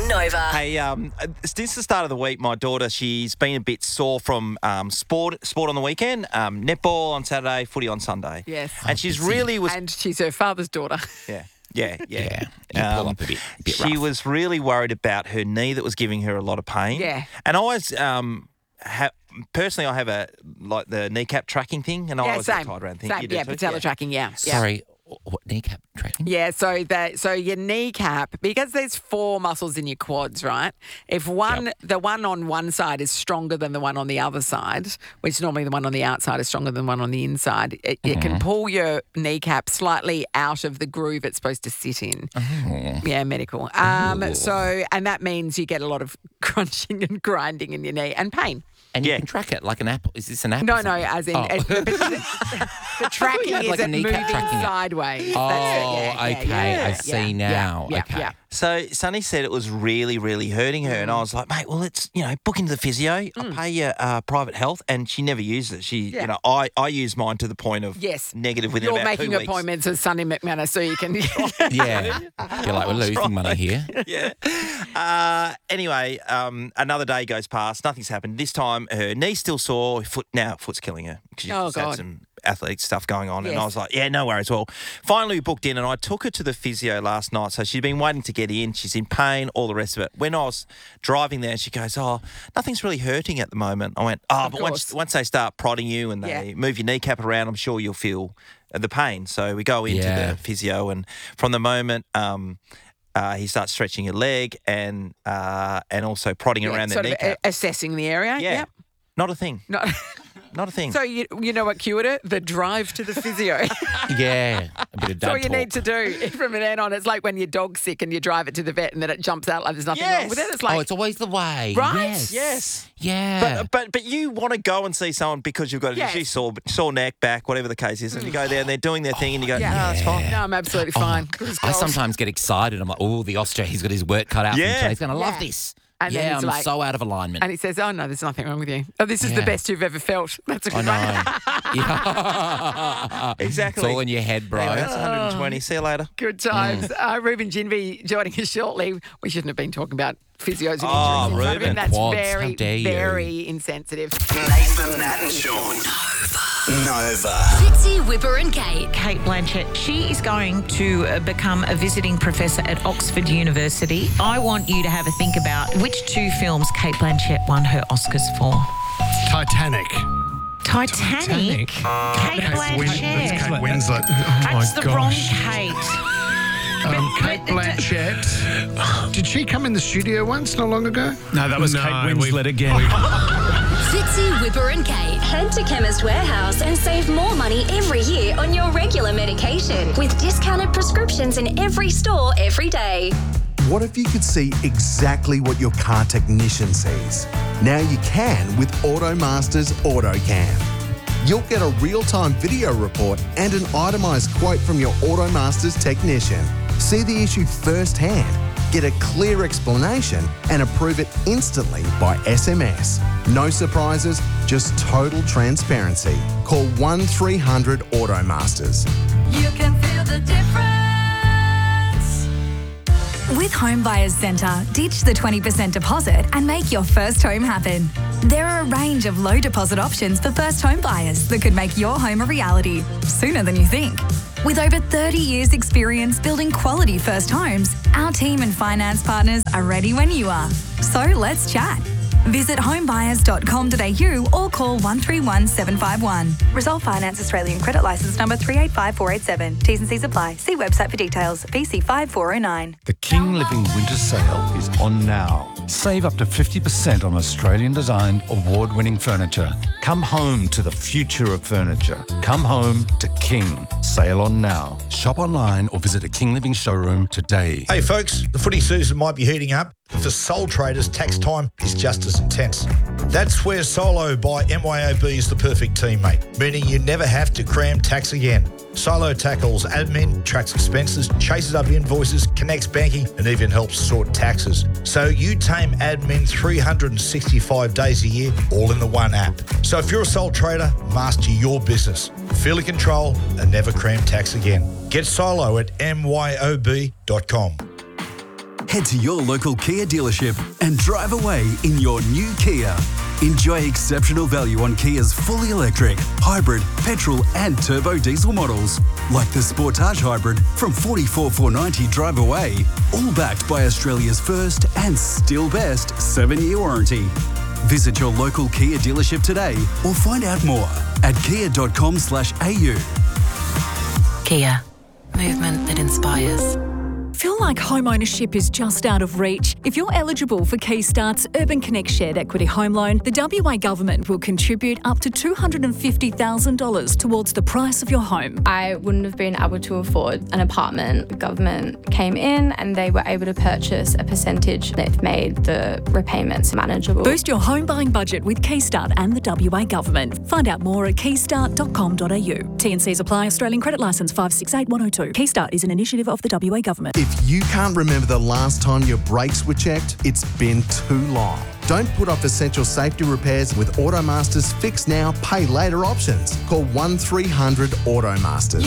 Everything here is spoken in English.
Nova. Hey, since the start of the week, my daughter, she's been a bit sore from sport on the weekend, netball on Saturday, footy on Sunday. Yes. And she's really was... And she's her father's daughter. Yeah. You pull up a bit she rough. was really worried about her knee that was giving her a lot of pain. Yeah. And I always personally, I have the kneecap tracking thing, and I always get same. tied around thing. Same. You do Yeah, too? patella tracking, yeah. Sorry, what kneecap tracking? Yeah, so your kneecap, because there's 4 muscles in your quads, right? If the one on one side is stronger than the one on the other side, which normally the one on the outside is stronger than the one on the inside, it can pull your kneecap slightly out of the groove it's supposed to sit in. Oh. Yeah, medical. And that means you get a lot of crunching and grinding in your knee and pain. And you can track it like an apple. Is this an apple? No, or something? as in the tracking had is like a it kneecap moving tracking it. sideways. Oh, That's it. I see now. Yeah, Okay. yeah. So Sonny said it was really, really hurting her, and I was like, mate, well, let's book into the physio. I'll pay you private health, and she never used it. She, I use mine to the point of negative within You're about 2 making weeks. appointments with Sonny McManus so you can. Yeah. You're like, we're losing money here. Yeah. Anyway, another day goes past. Nothing's happened. This time, her knee's still sore. Foot's killing her. She's Oh, just had God. some athletic stuff going on. Yes. And I was like, yeah, no worries. Well, finally we booked in, and I took her to the physio last night. So she'd been waiting to get in. She's in pain, all the rest of it. When I was driving there, she goes, oh, nothing's really hurting at the moment. I went, but once they start prodding you and they move your kneecap around, I'm sure you'll feel the pain. So we go into the physio, and from the moment he starts stretching your leg and also prodding around the sort kneecap. of assessing the area. Yeah. Yep. Not a thing. Not a thing. So you know what cured it? The drive to the physio. Yeah. A bit of That's all dad you talk. need to do from then on. It's like when your dog's sick and you drive it to the vet and then it jumps out like there's nothing wrong with it. It's like, it's always the way. Right? Yes. Yeah. But you want to go and see someone because you've got an issue, sore neck, back, whatever the case is, and you go there and they're doing their thing and you go, no, it's fine. No, I'm absolutely fine. I sometimes get excited. I'm like, the Austria, he's got his work cut out for him today. He's going to love this. And then it's I'm like- so out of alignment. And he says, oh, no, there's nothing wrong with you. Oh, this is the best you've ever felt. That's a good one. Yeah. Exactly. It's all in your head, bro. Anyway, that's 120. See you later. Good times. Ruben Ginby joining us shortly. We shouldn't have been talking about physios and Oh, injuries in front of him. Ruben. That's Quads, very, how dare you. very insensitive. Nathan, Nat and Sean. Nova. Fitzy, Whipper and Kate. Kate Blanchett, she is going to become a visiting professor at Oxford University. I want you to have a think about which 2 films Kate Blanchett won her Oscars for. Titanic. Titanic? Kate Blanchett. Kate Winslet. Oh, That's my the wrong gosh. Kate. Kate Blanchett. Did she come in the studio once not long ago? No, that was Kate Winslet again. Fitzy, Whipper and Kate. Head to Chemist Warehouse and save more money every year on your regular medication with discounted prescriptions in every store every day. What if you could see exactly what your car technician sees? Now you can with AutoMaster's AutoCam. You'll get a real-time video report and an itemised quote from your AutoMaster's technician. See the issue firsthand, get a clear explanation and approve it instantly by SMS. No surprises, just total transparency. Call 1300 AutoMasters. You can feel the difference. With Home Buyers Centre, ditch the 20% deposit and make your first home happen. There are a range of low deposit options for first home buyers that could make your home a reality sooner than you think. With over 30 years' experience building quality first homes, our team and finance partners are ready when you are. So let's chat. Visit homebuyers.com.au or call 131 751. Resolve Finance Australian Credit Licence number 385487. T's and C's apply. See website for details. VC 5409. The King Living Winter Sale is on now. Save up to 50% on Australian-designed, award-winning furniture. Come home to the future of furniture. Come home to King. Sale on now. Shop online or visit a King Living showroom today. Hey folks, the footy season might be heating up. For sole traders, tax time is just as intense. That's where Solo by MYOB is the perfect teammate, meaning you never have to cram tax again. Solo tackles admin, tracks expenses, chases up invoices, connects banking, and even helps sort taxes. So you tame admin 365 days a year, all in the one app. So if you're a sole trader, master your business. Feel in control and never cram tax again. Get Solo at myob.com. Head to your local Kia dealership and drive away in your new Kia. Enjoy exceptional value on Kia's fully electric, hybrid, petrol and turbo diesel models, like the Sportage Hybrid from $44,490 drive away, all backed by Australia's first and still best 7-year warranty. Visit your local Kia dealership today or find out more at kia.com/au. Kia. Movement that inspires. Feel like home ownership is just out of reach? If you're eligible for Keystart's Urban Connect Shared Equity Home Loan, the WA Government will contribute up to $250,000 towards the price of your home. I wouldn't have been able to afford an apartment. The government came in and they were able to purchase a percentage. They've made the repayments manageable. Boost your home buying budget with Keystart and the WA Government. Find out more at keystart.com.au. T&Cs apply. Australian Credit Licence 568102. Keystart is an initiative of the WA Government. If you can't remember the last time your brakes were checked, it's been too long. Don't put off essential safety repairs with Automaster's Fix Now, Pay Later options. Call 1300 Automasters.